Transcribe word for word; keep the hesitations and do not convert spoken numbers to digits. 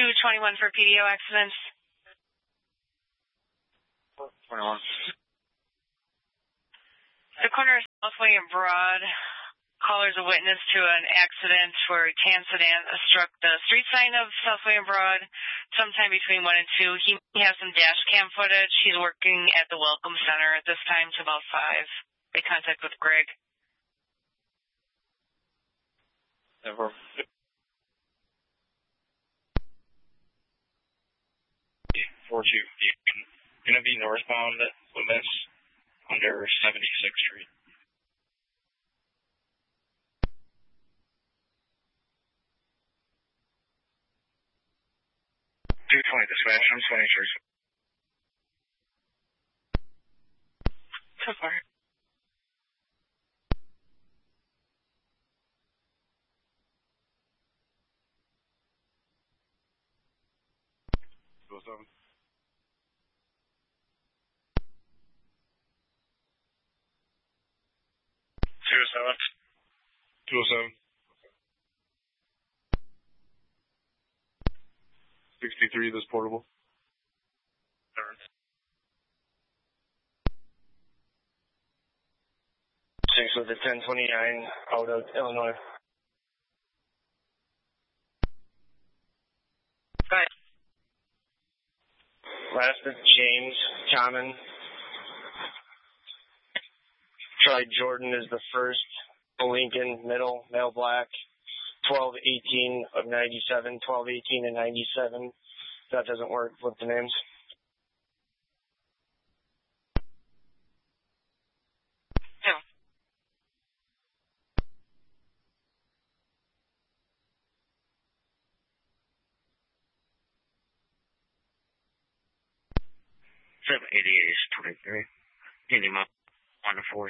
two twenty-one for P D O accidents. twenty-one. The corner of Southway and Broad. Caller's a witness to an accident where a tan sedan struck the street sign of Southway and Broad sometime between one and two. He has some dash cam footage. He's working at the Welcome Center at this time. It's about five. Make contact with Greg. Never. four two, going to be northbound limits under seventy-sixth Street. two twenty dispatch, I'm twenty-three. So far. two oh seven. two oh seven. two oh seven. sixty-three, this portable. Six with the ten twenty-nine out of Illinois. Go ahead. Last is James Common. Troy Jordan is the first. Lincoln, middle, male black. twelve eighteen of ninety-seven, twelve eighteen and ninety-seven. If that doesn't work, flip the names. Two. seven eighty-eight is twenty-three. Any more? one to four.